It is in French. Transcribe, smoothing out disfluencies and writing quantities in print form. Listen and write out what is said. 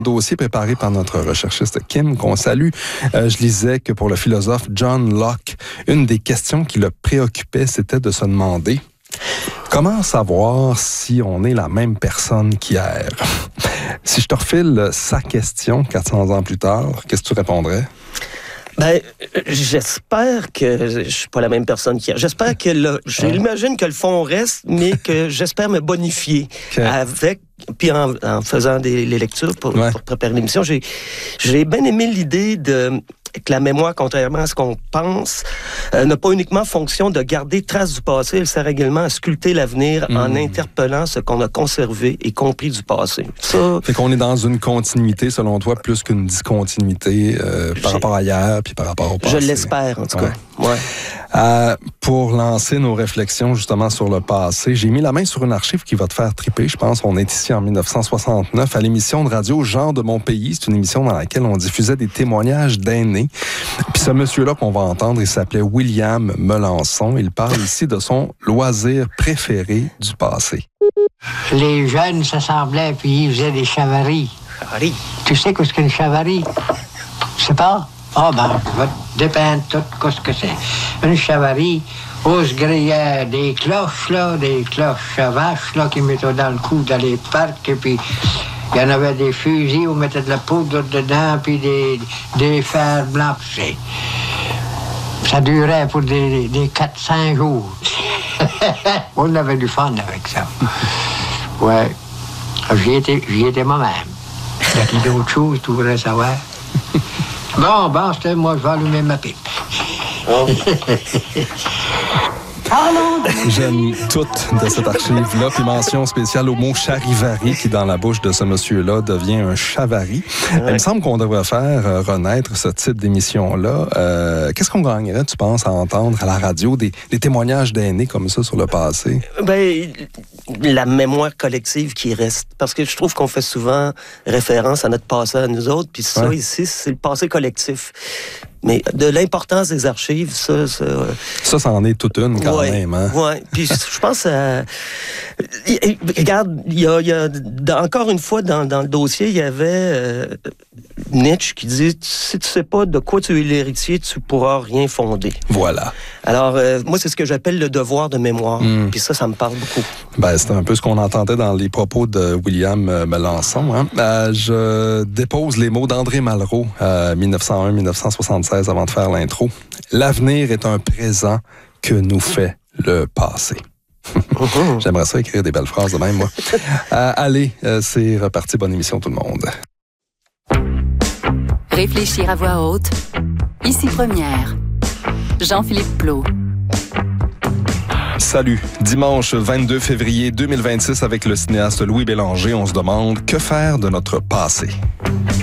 Dossier préparé par notre recherchiste Kim, qu'on salue. Je lisais que pour le philosophe John Locke, une des questions qui le préoccupait, c'était de se demander comment savoir si on est la même personne qu'hier. Si je te refile sa question 400 ans plus tard, qu'est-ce que tu répondrais? J'espère que je suis pas la même personne qu'hier. J'espère que j'imagine que le fond reste, mais que j'espère me bonifier puis en faisant les lectures pour préparer l'émission. J'ai bien aimé l'idée que la mémoire, contrairement à ce qu'on pense, n'a pas uniquement fonction de garder trace du passé, elle sert également à sculpter l'avenir en interpellant ce qu'on a conservé et compris du passé. Ça, fait qu'on est dans une continuité, selon toi, plus qu'une discontinuité par rapport à hier puis par rapport au passé. Je l'espère, en tout cas. Ouais. Pour lancer nos réflexions justement sur le passé, j'ai mis la main sur une archive qui va te faire triper, je pense. On est ici en 1969 à l'émission de radio Gens de mon pays. C'est une émission dans laquelle on diffusait des témoignages d'aînés. Puis ce monsieur-là qu'on va entendre, il s'appelait William Melançon. Il parle ici de son loisir préféré du passé. Les jeunes s'assemblaient puis ils faisaient des chavaries. Chavaries? Tu sais qu'est-ce qu'une chavarie? Tu sais pas? Je vais te dépeindre tout ce que c'est. Une chavarie, où se grillaient des cloches, là, des cloches vaches, là, qui mettaient dans le cou dans les parcs, et puis il y en avait des fusils où on mettait de la poudre dedans, puis des fers blancs. Ça durait pour des 4-5 jours. On avait du fun avec ça. Ouais. J'y étais moi-même. Il y a d'autres choses, tu voudrais savoir? Bon, c'était moi, je vais allumer ma pipe. J'aime toute de cette archive-là, puis mention spéciale au mot charivari qui, dans la bouche de ce monsieur-là, devient un chavari. Ouais. Il me semble qu'on devrait faire renaître ce type d'émission-là. Qu'est-ce qu'on gagnerait, tu penses, à entendre à la radio des témoignages d'aînés comme ça sur le passé? La mémoire collective qui reste. Parce que je trouve qu'on fait souvent référence à notre passé à nous autres, puis ça, ici, c'est le passé collectif. Mais de l'importance des archives, ça en est toute une quand même. Hein? Oui, puis je pense regarde, il y a encore une fois, dans le dossier, il y avait Nietzsche qui dit « Si tu sais pas de quoi tu es l'héritier, tu pourras rien fonder. » Voilà. Alors, moi, c'est ce que j'appelle le devoir de mémoire. Puis ça me parle beaucoup. C'est un peu ce qu'on entendait dans les propos de William Melançon. Hein? Je dépose les mots d'André Malraux, 1901-1976, avant de faire l'intro. L'avenir est un présent que nous fait le passé. J'aimerais ça écrire des belles phrases de même, moi. Allez, c'est reparti. Bonne émission, tout le monde. Réfléchir à voix haute. Ici Première. Jean-Philippe Plot. Salut. Dimanche 22 février 2026, avec le cinéaste Louis Bélanger, on se demande que faire de notre passé.